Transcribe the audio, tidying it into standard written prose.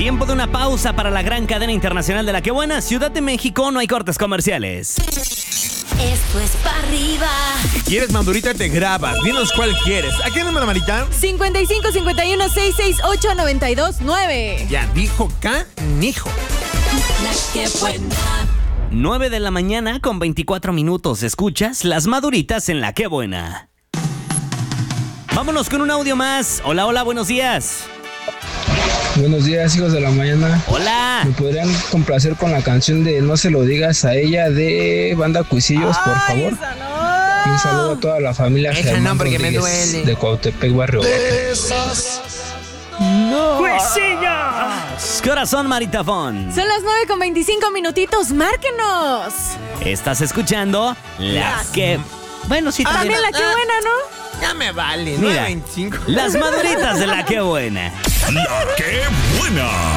Tiempo de una pausa para la gran cadena internacional de La Que Buena, Ciudad de México. No hay cortes comerciales. Esto es para arriba. Si quieres Madurita, te grabas. Dinos cuál quieres. ¿A qué número, Marita? 55 51 668 929. Ya dijo canijo. La Que Buena. 9 de la mañana con 24 minutos. Escuchas Las Maduritas en La Que Buena. Vámonos con un audio más. Hola, hola, buenos días. Buenos días, hijos de la mañana. Hola. ¿Me podrían complacer con la canción de No se lo digas a ella de Banda Cuisillos, por favor? Esa no. Y un saludo a toda la familia Esa Germán no, porque me Rodríguez duele. de Cuautepec, Barrio Baja. ¡Cuisillos! Corazón Maritafón. Son las 9 con 25 minutitos. Márquenos. Estás escuchando Las Que... Bueno, sí, También también. La Que Buena, ¿no? Ya me vale, Mira, 9.25. Las Maduritas de La Que Buena. La Que